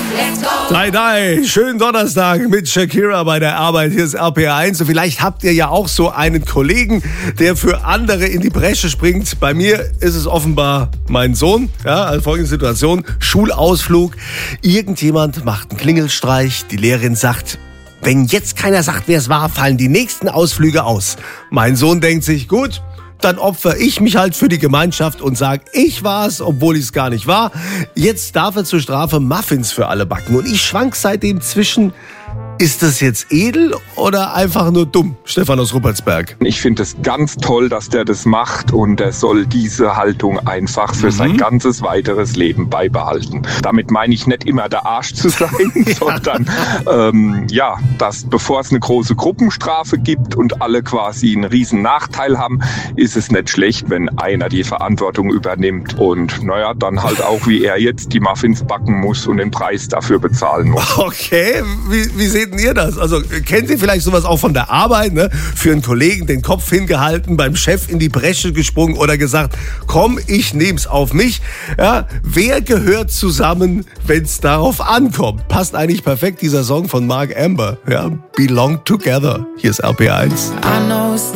Schönen Donnerstag mit Shakira bei der Arbeit. Hier ist RPR1 und vielleicht habt ihr ja auch so einen Kollegen, der für andere in die Bresche springt. Bei mir ist es offenbar mein Sohn. Ja, also folgende Situation, Schulausflug. Irgendjemand macht einen Klingelstreich. Die Lehrerin sagt, wenn jetzt keiner sagt, wer es war, fallen die nächsten Ausflüge aus. Mein Sohn denkt sich, gut, dann opfer ich mich halt für die Gemeinschaft und sage, ich war's, obwohl ich es gar nicht war. Jetzt darf er zur Strafe Muffins für alle backen. Und ich schwank seitdem zwischen, ist das jetzt edel oder einfach nur dumm? Stefan aus Ruppertsberg. Ich finde es ganz toll, dass der das macht und er soll diese Haltung einfach für sein ganzes weiteres Leben beibehalten. Damit meine ich nicht immer der Arsch zu sein, sondern dass bevor es eine große Gruppenstrafe gibt und alle quasi einen riesen Nachteil haben, ist es nicht schlecht, wenn einer die Verantwortung übernimmt und dann halt auch wie er jetzt die Muffins backen muss und den Preis dafür bezahlen muss. Okay, wie seht ihr das? Also kennt ihr vielleicht sowas auch von der Arbeit, ne? Für einen Kollegen den Kopf hingehalten, beim Chef in die Bresche gesprungen oder gesagt, komm, ich nehm's auf mich. Ja, wer gehört zusammen, wenn's darauf ankommt? Passt eigentlich perfekt dieser Song von Mark Amber. Ja, Belong Together. Hier ist RPR1.